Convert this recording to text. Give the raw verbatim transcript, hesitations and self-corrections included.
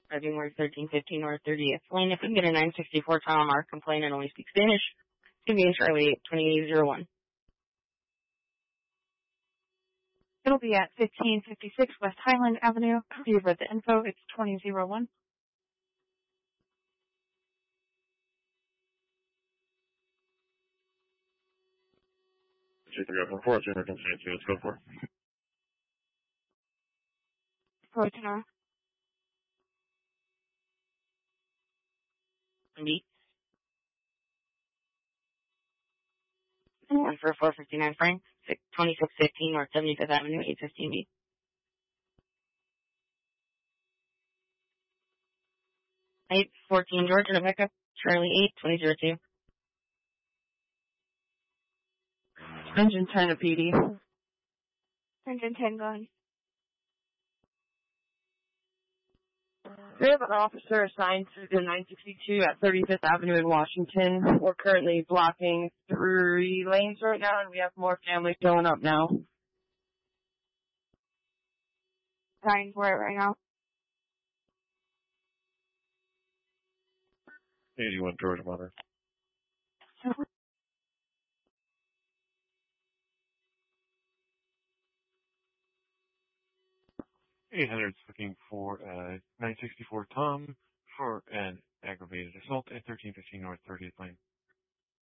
Driving North thirteen fifteen North thirtieth Lane. If we can get a nine sixty-four Tom Mark complaint and only speak Spanish, it's going to be in Charlie eight twenty-eight oh one. It'll be at fifteen fifty-six West Highland Avenue. You've read the info. It's twenty oh one. two three oh four, two hundred two, let's go for it. Roy Tenor. Indeed. One for four fifty-nine Frank, twenty-six fifteen North seventy-fifth Avenue, eight fifteen B. eight fourteen Georgia, Rebecca, Charlie eight twenty oh two. Engine ten to P D. Engine ten going. We have an officer assigned to the nine sixty-two at thirty-fifth Avenue in Washington. We're currently blocking three lanes right now, and we have more families showing up now. Ryan's where right now. eighty-one Georgia Mother. eight hundred's looking for uh, nine sixty-four Tom for an aggravated assault at thirteen fifteen North thirtieth Lane.